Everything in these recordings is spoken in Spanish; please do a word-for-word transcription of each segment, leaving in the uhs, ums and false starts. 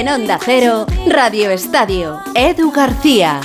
En Onda Cero, Radio Estadio, Edu García.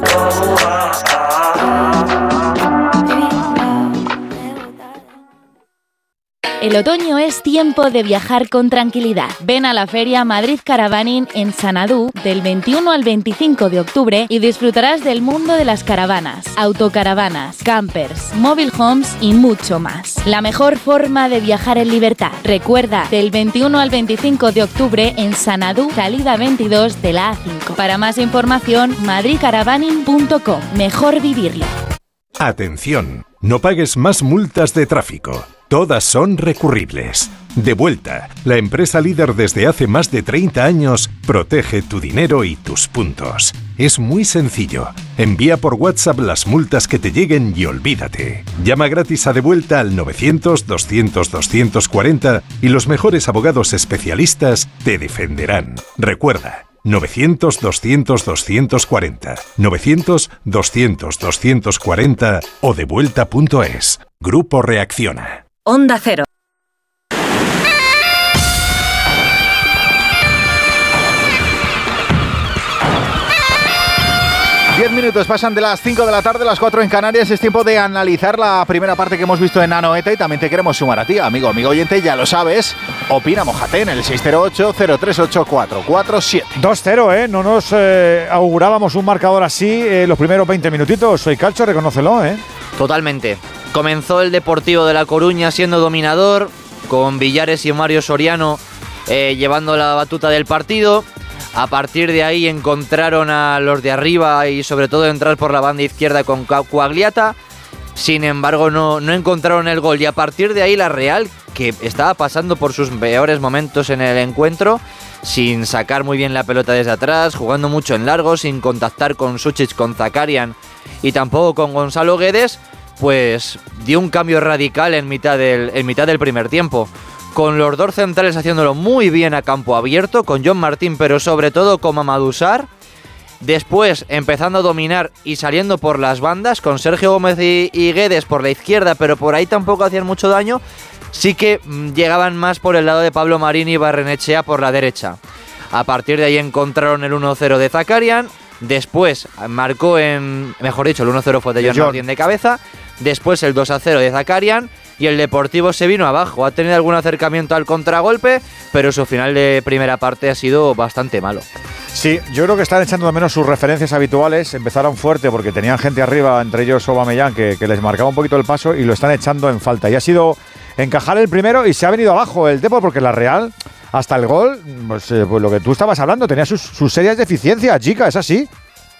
El otoño es tiempo de viajar con tranquilidad. Ven a la Feria Madrid Caravaning en Sanadú del veintiuno al veinticinco de octubre y disfrutarás del mundo de las caravanas, autocaravanas, campers, mobile homes y mucho más. La mejor forma de viajar en libertad. Recuerda, del veintiuno al veinticinco de octubre en Sanadú, salida veintidós de la A cinco. Para más información, madrid caravaning punto com. Mejor vivirlo. Atención, no pagues más multas de tráfico. Todas son recurribles. Devuelta, la empresa líder desde hace más de treinta años, protege tu dinero y tus puntos. Es muy sencillo. Envía por WhatsApp las multas que te lleguen y olvídate. Llama gratis a Devuelta al novecientos, doscientos, doscientos cuarenta y los mejores abogados especialistas te defenderán. Recuerda, novecientos, doscientos, doscientos cuarenta, novecientos, doscientos, doscientos cuarenta o devuelta punto es. Grupo Reacciona. Onda Cero. Diez minutos pasan de las cinco de la tarde, las cuatro en Canarias. Es tiempo de analizar la primera parte que hemos visto en Anoeta y también te queremos sumar a ti, amigo, amigo oyente, ya lo sabes. Opina, mójate en el seis cero ocho, cero tres ocho, cuatro cuatro siete. dos cero, ¿eh? No nos eh, augurábamos un marcador así eh, los primeros veinte minutitos. Soy Calcho, reconócelo, ¿eh? Totalmente. Comenzó el Deportivo de La Coruña siendo dominador, con Villares y Mario Soriano eh, llevando la batuta del partido. A partir de ahí encontraron a los de arriba y sobre todo entrar por la banda izquierda con Coagliata. Sin embargo no, no encontraron el gol y a partir de ahí la Real, que estaba pasando por sus peores momentos en el encuentro, sin sacar muy bien la pelota desde atrás, jugando mucho en largo, sin contactar con Sučić, con Zakarian y tampoco con Gonzalo Guedes, pues dio un cambio radical en mitad del, en mitad del primer tiempo. Con los dos centrales haciéndolo muy bien a campo abierto, con John Martín, pero sobre todo con Mamadou Sarr. Después empezando a dominar y saliendo por las bandas, con Sergio Gómez y, y Guedes por la izquierda, pero por ahí tampoco hacían mucho daño. Sí que mmm, llegaban más por el lado de Pablo Marín y Barrenechea por la derecha. A partir de ahí encontraron el uno cero de Zakarian. Después marcó en... Mejor dicho, el uno cero fue de John, John Martín de cabeza. Después el dos a cero de Zakarian. Y el Deportivo se vino abajo. Ha tenido algún acercamiento al contragolpe, pero su final de primera parte ha sido bastante malo. Sí, yo creo que están echando de menos sus referencias habituales. Empezaron fuerte porque tenían gente arriba, entre ellos Aubameyang, que, que les marcaba un poquito el paso y lo están echando en falta. Y ha sido encajar el primero y se ha venido abajo el Depor porque la Real, hasta el gol, pues, eh, pues lo que tú estabas hablando, tenía sus, sus serias deficiencias, chica, ¿es así?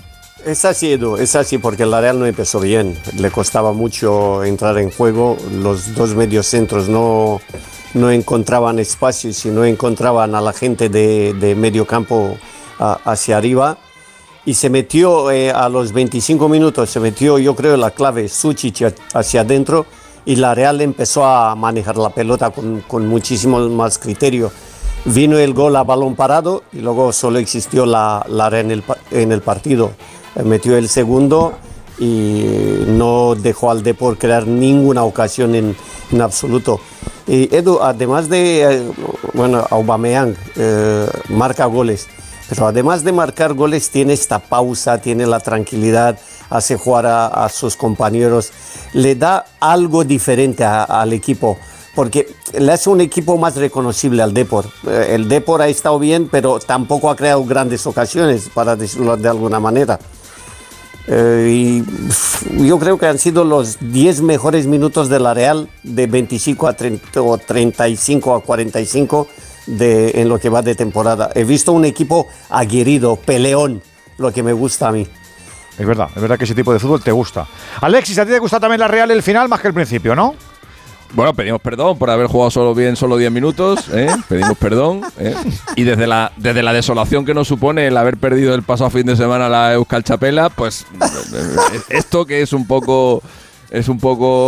Es así, Edu, es así porque la Real no empezó bien, le costaba mucho entrar en juego, los dos mediocentros no, no encontraban espacios y no encontraban a la gente de, de medio campo a, hacia arriba y se metió eh, a los veinticinco minutos, se metió yo creo la clave Sučić hacia adentro y la Real empezó a manejar la pelota con, con muchísimo más criterio. Vino el gol a balón parado y luego solo existió la, la Real en el, en el partido. Metió el segundo y no dejó al Depor crear ninguna ocasión en, en absoluto. Y Edu, además de, eh, bueno, Aubameyang eh, marca goles, pero además de marcar goles tiene esta pausa, tiene la tranquilidad, hace jugar a, a sus compañeros, le da algo diferente a, al equipo, porque le hace un equipo más reconocible al Depor. Eh, el Depor ha estado bien, pero tampoco ha creado grandes ocasiones, para decirlo de alguna manera. Eh, y yo creo que han sido los diez mejores minutos de la Real de veinticinco a treinta o treinta y cinco a cuarenta y cinco de, en lo que va de temporada. He visto un equipo aguerrido, peleón, lo que me gusta a mí. Es verdad, es verdad que ese tipo de fútbol te gusta. Alexis, a ti te gusta también la Real el final más que el principio, ¿no? Bueno, pedimos perdón por haber jugado solo bien solo diez minutos, ¿eh? Pedimos perdón, ¿eh? Y desde la desde la desolación que nos supone el haber perdido el pasado fin de semana la Euskal Txapela, pues esto que es un poco es un poco